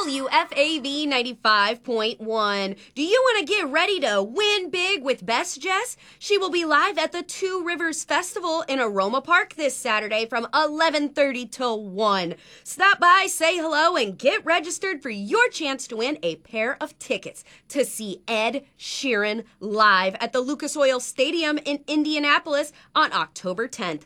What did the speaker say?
WFAV 95.1. Do you want to get ready to win big with Best Jess? She will be live at the Two Rivers Festival in Aroma Park this Saturday from 11:30 till 1. Stop by, say hello, and get registered for your chance to win a pair of tickets to see Ed Sheeran live at the Lucas Oil Stadium in Indianapolis on October 10th.